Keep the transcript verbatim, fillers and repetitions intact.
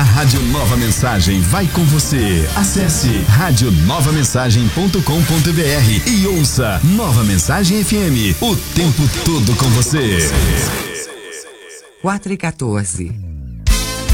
A Rádio Nova Mensagem vai com você. Acesse rádio nova mensagem ponto com ponto br e ouça Nova Mensagem F M, o tempo todo com você. quatro e quatorze.